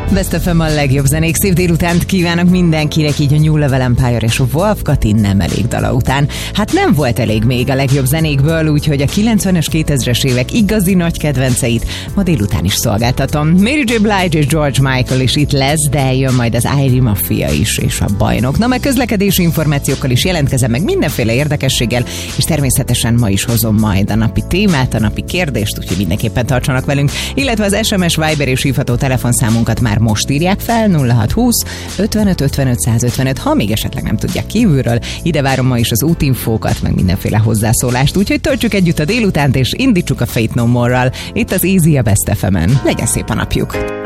Best FM a legjobb zenék, szép délutánt kívánok mindenkinek, így a New Level Empire és a Wolf Kati nem elég dala után. Hát nem volt elég még a legjobb zenékből, úgyhogy a 90-es, 2000-es évek igazi nagy kedvenceit ma délután is szolgáltatom. Mary J. Blige és George Michael is itt lesz, de jön majd az Airy Mafia is és a bajnok. Na meg közlekedési információkkal is jelentkezem, meg mindenféle érdekességgel, és természetesen ma is hozom majd a napi témát, a napi kérdést, úgyhogy mindenképpen tartsanak velünk, illetve az SMS, Viber és hívható telefonszámunkat már most írják fel, 0620 55 55 155, ha még esetleg nem tudják kívülről. Ide várom ma is az útinfókat, meg mindenféle hozzászólást, úgyhogy töltsük együtt a délutánt, és indítsuk a Faith No More-ral. Itt az Easy a Best FM-en. Legyen szép a napjuk!